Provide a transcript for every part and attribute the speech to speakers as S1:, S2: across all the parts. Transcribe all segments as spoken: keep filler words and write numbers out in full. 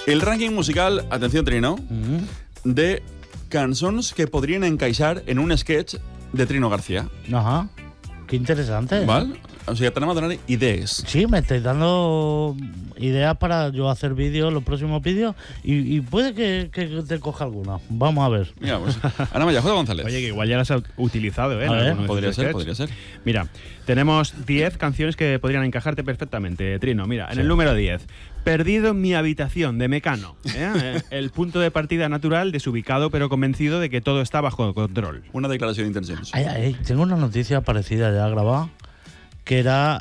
S1: El ranking musical, atenció Trino,
S2: Mm.
S1: de cançons que podrien encaixar en un sketch de Trino García.
S2: Ajá. Qué interesante.
S1: ¿Vale? O sea, tenemos que donar ideas.
S2: Sí, me estáis dando ideas para yo hacer vídeos, los próximos vídeos, y, y puede que, que te coja alguna. Vamos a ver.
S1: Mira, pues, Ana Maya, J. González.
S3: Oye, que igual ya las has utilizado, ¿eh?
S2: A ver.
S3: Algunos
S1: Podría ser,
S3: sketches.
S1: podría ser.
S3: Mira, tenemos diez canciones que podrían encajarte perfectamente, Trino. Mira, en
S2: Sí.
S3: el número diez, Perdido en mi habitación, de Mecano. ¿eh? El punto de partida natural, desubicado pero convencido de que todo está bajo control.
S1: Una declaración de intenciones.
S2: Ay, ay, tengo una noticia parecida ya grabada, que era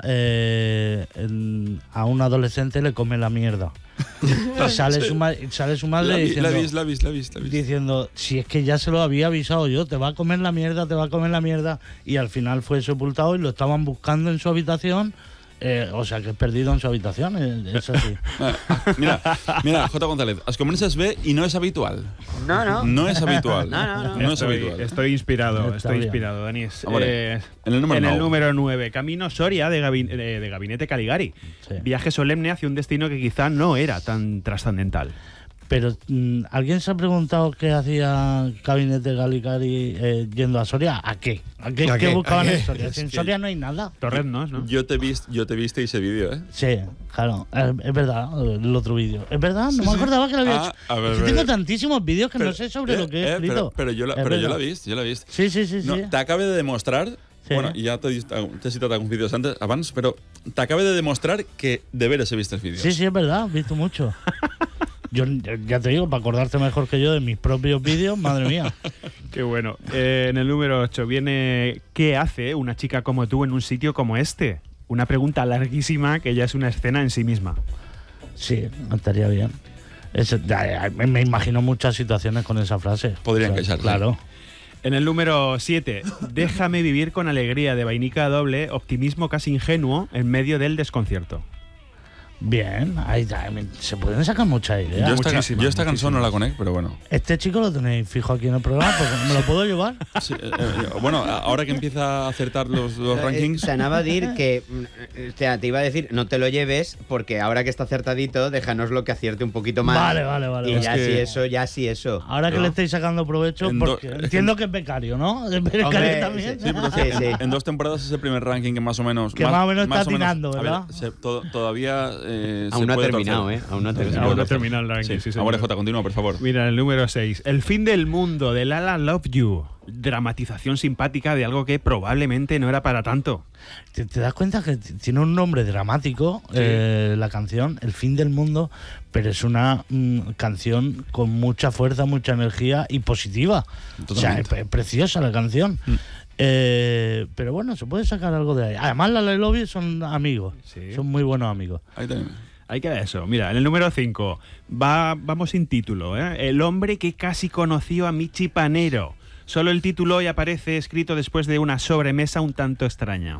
S2: eh, el- a un adolescente le come la mierda. Y sale, su ma- sale su madre
S1: La vi-
S2: diciendo,
S1: la vis, la vis, la vis, la vis.
S2: diciendo, si es que ya se lo había avisado yo, te va a comer la mierda, te va a comer la mierda. Y al final fue sepultado y lo estaban buscando en su habitación. Eh, o sea, que es perdido en su habitación, eh, es así.
S1: Ah, mira, mira, J. González, es comences bé i no és habitual.
S4: No, no.
S1: No és habitual.
S4: No, no, no.
S1: No és
S3: estoy,
S1: habitual.
S3: estoy inspirado,
S2: Está
S3: estoy
S2: bien.
S3: inspirado, Denis.
S1: Ah, vale.
S3: Eh,
S1: En el número
S3: en el
S1: nueve.
S3: número nueve, Camino Soria de, Gabi- de- de Gabinete Caligari.
S2: Sí.
S3: Viaje solemne hacia un destino que quizá no era tan trascendental.
S2: Pero, mm, ¿alguien se ha preguntado qué hacía Gabinete Caligari eh, yendo a Soria? ¿A qué? ¿A qué,
S5: ¿A
S2: qué
S5: qué?
S2: buscaban
S5: ¿A qué?
S2: en Soria?
S1: Es
S2: Si en
S1: que-
S2: Soria no hay nada.
S3: Torreznos, ¿no?
S1: Yo te vist, yo te viste ese vídeo, ¿eh?
S2: Sí, claro, es, es verdad, el otro vídeo. Es verdad, no me acordaba que lo había
S1: Ah,
S2: hecho.
S1: a ver,
S2: Es que
S1: a
S2: tengo
S1: ver.
S2: tantísimos vídeos que no sé sobre
S1: eh,
S2: lo que he
S1: eh,
S2: escrito.
S1: Pero, pero yo, la,
S2: Es
S1: pero yo
S2: verdad.
S1: la he vist, yo la he vist.
S2: Sí, sí, sí,
S1: No,
S2: sí.
S1: t'acabe de demostrar,
S2: Sí.
S1: bueno, ja t'he dit- t'he citat alguns vídeos antes, abans, però t'acabe de demostrar que de veres he vist els vídeos.
S2: Sí, sí, es verdad, he visto mucho. Yo ya te digo, para acordarte mejor que yo de mis propios vídeos, madre mía.
S3: Qué bueno. Eh, en el número ocho viene ¿qué hace una chica como tú en un sitio como este? Una pregunta larguísima que ya es una escena en sí misma.
S2: Sí, estaría bien. Eso, ya, ya, me me imagino muchas situaciones con esa frase.
S1: Podría encaixar, sí.
S2: Claro.
S3: En el número siete, déjame vivir con alegría de Vainica Doble, optimismo casi ingenuo en medio del desconcierto.
S2: Bien, ahí, ahí, se pueden sacar muchas ideas.
S1: Jo esta,
S3: muchísimas,
S1: jo esta cançó no la conec, però bueno.
S2: Este chico lo tenéis fijo aquí en el programa, porque me lo puedo llevar.
S1: Sí, eh, eh, bueno, ahora que empieza a acertar los, los
S4: Eh,
S1: rankings...
S4: Te anava a dir que. mm, O sea, te iba a decir, no te lo lleves, porque ahora que está acertadito, déjanos lo que acierte un poquito más.
S2: Vale, vale, vale.
S4: Y
S2: vale.
S4: ya
S1: Es que-
S4: sí eso, ya sí eso.
S2: Ahora que
S1: No.
S2: le estáis sacando provecho,
S1: En do-
S2: porque
S1: es que-
S2: entiendo que es becario, ¿no? Es becario
S4: Hombre,
S2: también.
S4: sí,
S1: Sí, pero
S4: Sí,
S1: en,
S4: sí.
S1: en dos temporadas es el primer ranking que más o menos...
S2: Que más o menos está tirando,
S1: a ver,
S2: ¿verdad?
S1: se- to- todavía eh, se
S4: Aún no ha
S1: puede
S4: terminado,
S1: torcer.
S4: ¿eh? Aún no ha
S1: Sí,
S4: terminado.
S3: Aún no ha
S1: torcer.
S3: terminado el ranking, sí, señor.
S1: Ahora, J, continúa, por favor.
S3: Mira, el número seis, El fin del mundo de Lala Love You. Dramatización simpática de algo que probablemente no era para tanto.
S2: ¿Te, te das cuenta que t- tiene un nombre dramático eh, la canción, El fin del mundo, pero es una mm, canción con mucha fuerza, mucha energía y positiva. O sea, es,
S1: Totalmente.
S2: es preciosa la canción.
S1: Mm.
S2: Eh, pero bueno, se puede sacar algo de ahí. Además, la Lobby son amigos,
S3: Sí.
S2: son muy buenos amigos.
S1: Ahí también.
S3: Ahí queda eso. Mira, en el número cinco, va, vamos sin título, ¿eh? El hombre que casi conoció a Michi Panero. Solo el título hoy aparece escrito después de una sobremesa un tanto extraña.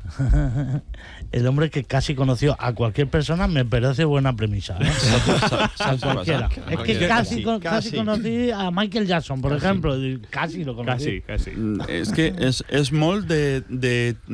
S2: El hombre que casi conoció a cualquier persona me parece buena premisa. ¿eh? A cualquiera. Es que casi, con- casi
S5: casi.
S2: conocí a Michael Jackson, por ejemplo. y Casi lo conocí.
S3: Casi, casi.
S1: Mm, És que és, és molt de, de